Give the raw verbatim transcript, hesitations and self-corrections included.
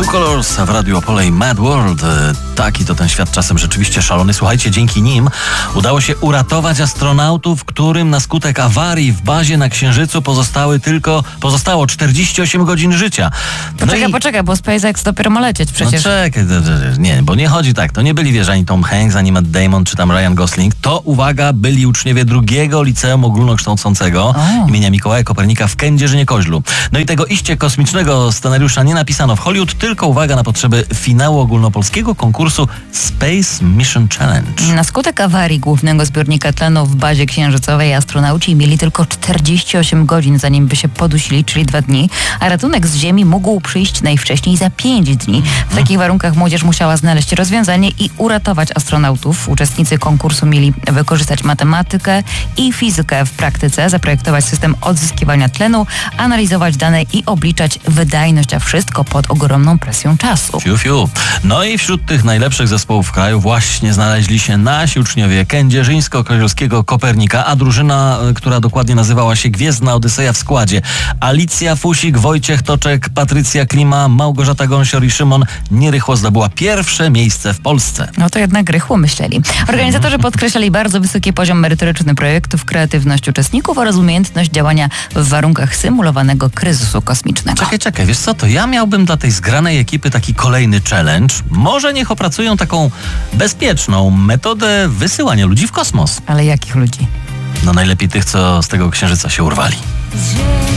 Colors w Radiu Opole i Mad World. Taki to ten świat czasem rzeczywiście szalony. Słuchajcie, dzięki nim udało się uratować astronautów, którym na skutek awarii w bazie na Księżycu pozostały tylko, pozostało czterdzieści osiem godzin życia. No poczekaj, i... poczekaj, bo SpaceX dopiero ma lecieć przecież. No czekaj, nie, bo nie chodzi tak. To nie byli wiesz, ani Tom Hanks, ani Matt Damon, czy tam Ryan Gosling. To, uwaga, byli uczniowie drugiego liceum ogólnokształcącego O. imienia Mikołaja Kopernika w Kędzierzynie-Koźlu. No i tego iście kosmicznego scenariusza nie napisano w Hollywood, tylko uwaga na potrzeby finału ogólnopolskiego konkursu Space Mission Challenge. Na skutek awarii głównego zbiornika tlenu w bazie księżycowej astronauci mieli tylko czterdzieści osiem godzin, zanim by się podusili, czyli dwa dni, a ratunek z Ziemi mógł przyjść najwcześniej za pięć dni. W takich warunkach młodzież musiała znaleźć rozwiązanie i uratować astronautów. Uczestnicy konkursu mieli wykorzystać matematykę i fizykę w praktyce, zaprojektować system odzyskiwania tlenu, analizować dane i obliczać wydajność, a wszystko pod ogromną presją czasu. Fiu, fiu. No i wśród tych najlepszych zespołów kraju właśnie znaleźli się nasi uczniowie Kędzierzyńsko-Koźlskiego Kopernika, a drużyna, która dokładnie nazywała się Gwiezdna Odyseja w składzie: Alicja Fusik, Wojciech Toczek, Patrycja Klima, Małgorzata Gąsior i Szymon Nierychło zdobyła pierwsze miejsce w Polsce. No to jednak rychło myśleli. Organizatorzy podkreślali bardzo wysoki poziom merytoryczny projektów, kreatywność uczestników oraz umiejętność działania w warunkach symulowanego kryzysu kosmicznego. Czekaj, czekaj, wiesz co, to ja miałbym dla tej zgranej ekipy taki kolejny challenge. Może niech opracują taką bezpieczną metodę wysyłania ludzi w kosmos. Ale jakich ludzi? No najlepiej tych, co z tego księżyca się urwali.